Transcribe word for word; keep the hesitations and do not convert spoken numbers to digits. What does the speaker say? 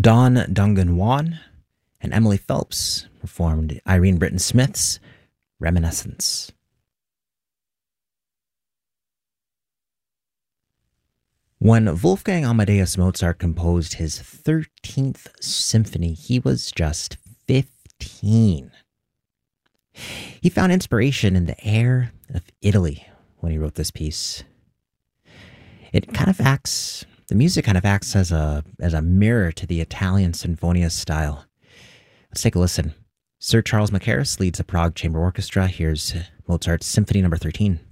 Don Dungan Wan and Emily Phelps performed Irene Britton Smith's Reminiscence. When Wolfgang Amadeus Mozart composed his thirteenth symphony, he was just fifteen. He found inspiration in the air of Italy when he wrote this piece. It kind of acts, the music kind of acts as a as a mirror to the Italian Sinfonia style. Let's take a listen. Sir Charles Mackerras leads the Prague Chamber Orchestra. Here's Mozart's Symphony Number thirteen.